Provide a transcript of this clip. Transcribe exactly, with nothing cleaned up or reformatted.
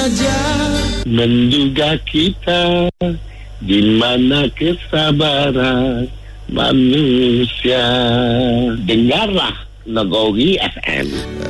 Menduga kita di mana kesabaran manusia. Dengarlah Nagori F M.